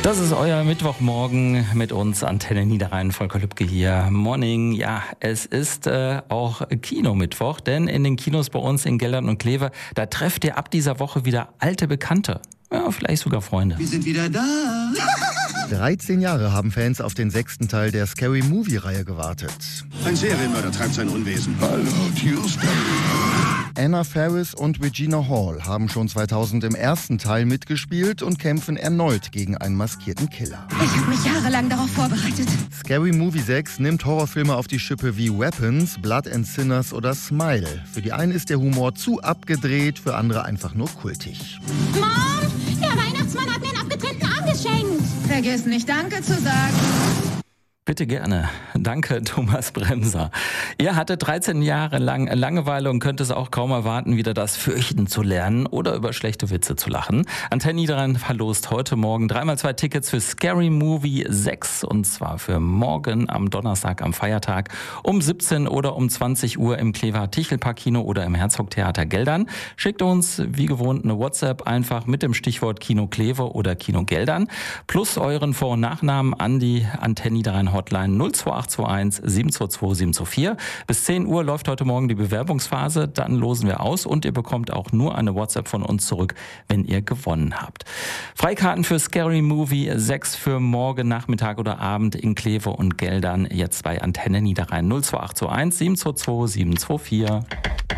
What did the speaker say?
Das ist euer Mittwochmorgen mit uns, Antenne Niederrhein, Volker Lübke hier. Morning, ja, es ist auch Kinomittwoch, denn in den Kinos bei uns in Geldern und Kleve, da trefft ihr ab dieser Woche wieder alte Bekannte. Ja, vielleicht sogar Freunde. Wir sind wieder da. 13 Jahre haben Fans auf den 6. Teil der Scary Movie-Reihe gewartet. Ein Serienmörder treibt sein Unwesen. Hallo, Tuesday. Anna Faris und Regina Hall haben schon 2000 im ersten Teil mitgespielt und kämpfen erneut gegen einen maskierten Killer. Ich habe mich jahrelang darauf vorbereitet. Scary Movie 6 nimmt Horrorfilme auf die Schippe wie Weapons, Blood and Sinners oder Smile. Für die einen ist der Humor zu abgedreht, für andere einfach nur kultig. Mom, der Weihnachtsmann hat mir einen abgetrennten Arm geschenkt. Vergiss nicht Danke zu sagen. Bitte gerne. Danke, Thomas Bremser. Ihr hattet 13 Jahre lang Langeweile und könnt es auch kaum erwarten, wieder das Fürchten zu lernen oder über schlechte Witze zu lachen. Antenne Niederrhein verlost heute Morgen 3x2 Tickets für Scary Movie 6 und zwar für morgen am Donnerstag am Feiertag um 17 oder um 20 Uhr im Klever Tichelpark Kino oder im Herzogtheater Geldern. Schickt uns wie gewohnt eine WhatsApp einfach mit dem Stichwort Kino Kleve oder Kino Geldern plus euren Vor- und Nachnamen an die Antenne Niederrhein Hotline 02821 722 724. Bis 10 Uhr läuft heute Morgen die Bewerbungsphase. Dann losen wir aus und ihr bekommt auch nur eine WhatsApp von uns zurück, wenn ihr gewonnen habt. Freikarten für Scary Movie 6 für morgen Nachmittag oder Abend in Kleve und Geldern. Jetzt bei Antenne Niederrhein 02821 722 724.